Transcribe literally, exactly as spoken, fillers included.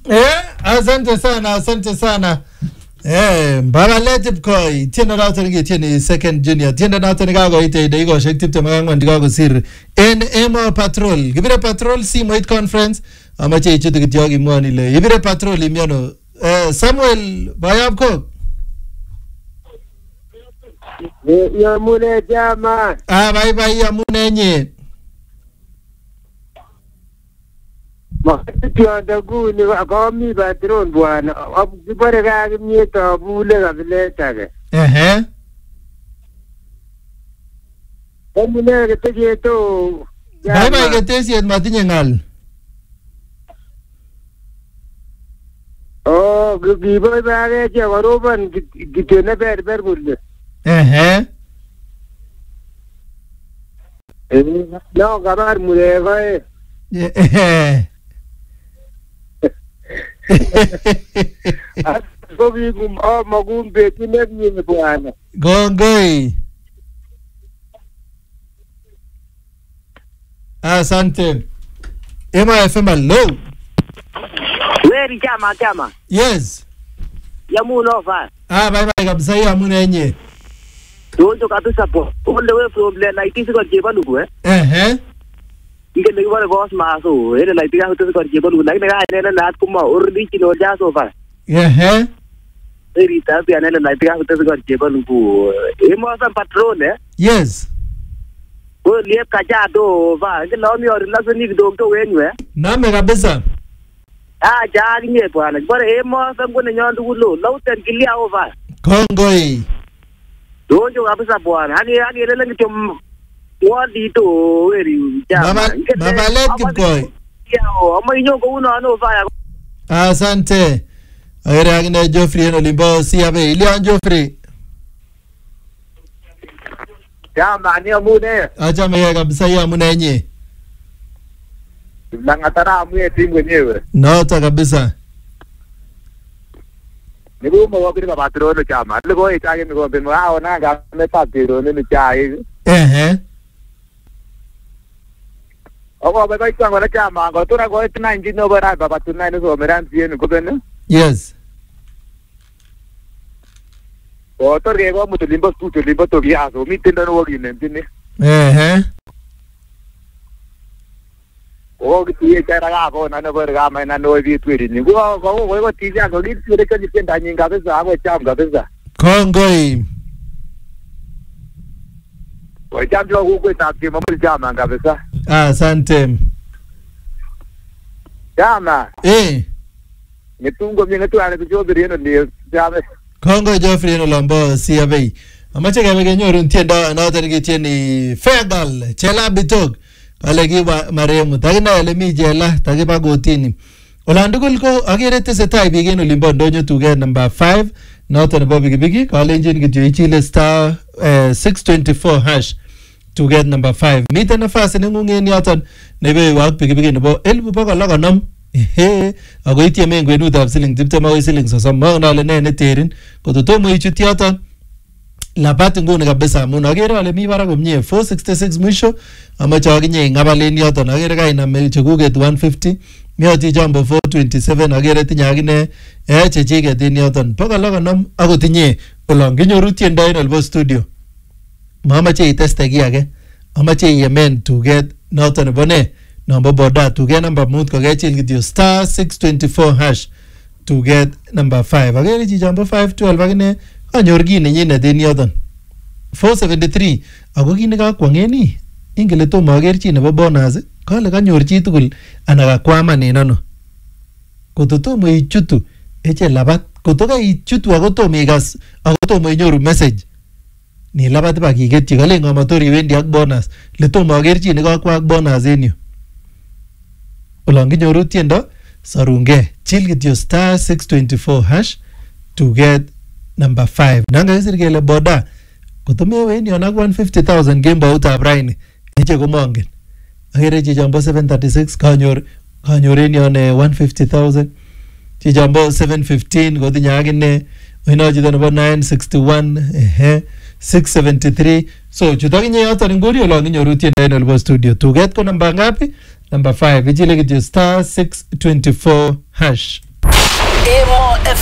Eh, asante sana, asante sana. Eh, mpaka leti pkoi. Tienda nato nige tieni second junior. Tienda nato nikago ite ide igo shek tipte magangwan dikago sir. En emo patrol. Gibire patrol si moit conference. Amache ichutu kityogi mwani le. Gibire patrol imyono. Eh, Samuel Bayabko. Ya mune jama. Ah, bye bye ya mune nye. Makityondo kuni komi patron bwana. Kibore kakimnyet abule kabiletage. Ehe. Omune ketecheto. Bye bye ketesiet matinye ngal. Oh, kiboy bage che koroban kitene berber kule. Ehe. No, kabar mure koe. Ehe. Sobi kum oh magumbe kinenye bwana. Gongoi. Asante. Ema F M low. Weri chama chama. Yes. Ya muno fa. Ah, bye bye kabisa ya muna yenye. Dojo kabisa po. Onde we problem like this ko jeba lugu eh. Eh Ike lagi wale boss maso. Ele like tiga hote ko jeba lugu. Like mega ene nat kuma urdi kilo ja so fa. Eh Eri ta pi ene like tiga hote ko jeba lugu. E mo sa patrol eh. Yes. Ko liep kaja do fa. Ke lo mi or la so ni do to wenyu eh. Name kabisa. Ah, jadi nye bwana. Bora e mo sa ngone nyondu kulo. Lauten kilia over. Gongoi. Dojo kabisa bwana. Hani hani ele ngi tom wadi to weri jama. Baba baba leti koi. Yao, ama inyo ko uno ano faya. Asante. Agere agine Geoffrey no limbo siabe. Ilian Geoffrey. Jama ni amune. Acha mega kabisa ya muna yenye. Nangatara amwe timu wenyewe. Nota kabisa. Nibu mo wabiri ka patron chama. Lego itake mi gombe mwa ona ga me patron ni chai. Eh Ogo ba ba itanga na chama go tura go itina inji no bara ba patuna ni so meran tien ko ben. Yes. O tor ge go mutu limbo tu limbo to ya so mi tinda no gi nem tinne. Eh O gi tie cha ra go na no ber ga ma na no vi twiri ni go go go go ti ja go gi twiri ka ni tinda ni ga besa go cham ga besa. Gongoi. O cham jo go ko ta ti mo mul chama ga besa. Asante. Chama. Eh. Nitungo mi ngetu ana jo biri no ni chama. Kongo Geoffrey no lambo siabe. Amache kebe kenyoru ntiendo noto nikitieni Fegal Chela Bitog. Kale kiba maremu takina ele mi jela takiba gotini. Olandugul ko agere tesetai biik en olimbo ndonyo tuge number five noto nebo bigibigi kale engine kityo ichile star uh, six twenty-four hash to get number five. Miten nafasi nengungen yoton nebe wak bigibigi nebo elfu bokol ak konom. Ehe, ako ityeme en kwenutab siling tiptem akoi siling sosom. Mongen ale nee neterin koto tomo ichut yoton labat nguni kabisa amun agere ale mi barak komie four sixty-six mwisho amache akinye ngabalen yoton agere kainam chekuket one fifty mioti jambo four twenty-seven agere tinye akine eh chechiket en yoton bokol ak konom akotinye olon kinyoru tiendo en olbo studio mamache iteste ki age amache iyemen tuget noton nebo ne nombo boda tuget number mut kokechil kityo star six twenty-four hash to get number five agere chi jambo five twelve akine kanyor ki nenyinet en yoton four seventy-three ako ki nekakwangeni ingele tomo aker chi nebo bonus kale kanyor chi tugul ana kakwaman en ano koto tomo ichutu eche labat koto ka ichutu ako tomo ikas ako tomo inyoru message ni labat ba kiketyi kale ngamatori wendi ak bonus le tomo aker chi nekakwa ak bonus en yu olon kinyoru tiendo sarunge chill kityo star six twenty-four hash to get number five. Nanga isir kele boda kotomewe en yon ak one hundred fifty thousand kemboutab raini eche komongen agere chichambo seven thirty-six kanyor kanyor en yon one hundred fifty thousand chichambo seven fifteen kotinye akine oino chito nebo nine sixty-one ehe six seventy-three so chutakinye yoton nguri olon kinyoru tiendo en olbo studio tuget ko namba ngapi number five ichile kityo star six twenty-four hash emo